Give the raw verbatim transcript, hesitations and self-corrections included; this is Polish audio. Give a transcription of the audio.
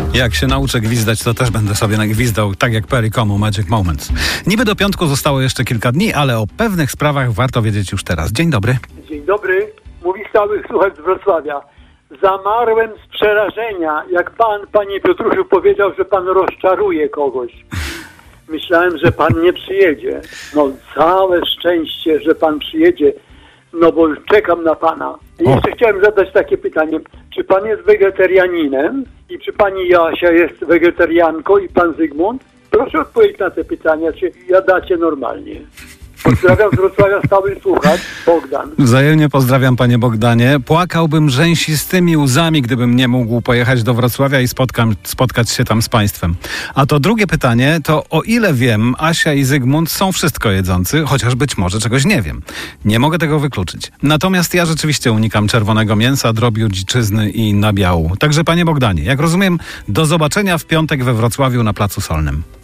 Jak się nauczę gwizdać, to też będę sobie nagwizdał, tak jak Perry Como Magic Moments. Niby do piątku zostało jeszcze kilka dni, ale o pewnych sprawach warto wiedzieć już teraz. Dzień dobry. Dzień dobry. Mówi stały słuchacz z Wrocławia. Zamarłem z przerażenia, jak pan, panie Piotrusiu, powiedział, że pan rozczaruje kogoś. Myślałem, że pan nie przyjedzie. No całe szczęście, że pan przyjedzie. No bo już czekam na pana. I O. jeszcze chciałem zadać takie pytanie. Czy pan jest wegetarianinem? I czy pani Jasia jest wegetarianką i pan Zygmunt? Proszę odpowiedzieć na te pytania, czy jadacie normalnie. Pozdrawiam z Wrocławia, stały słuchacz, Bogdan. Wzajemnie pozdrawiam, panie Bogdanie. Płakałbym rzęsistymi łzami, gdybym nie mógł pojechać do Wrocławia i spotkam, spotkać się tam z państwem. A to drugie pytanie, to o ile wiem, Asia i Zygmunt są wszystko jedzący, chociaż być może czegoś nie wiem. Nie mogę tego wykluczyć. Natomiast ja rzeczywiście unikam czerwonego mięsa, drobiu, dziczyzny i nabiału. Także, panie Bogdanie, jak rozumiem, do zobaczenia w piątek we Wrocławiu na Placu Solnym.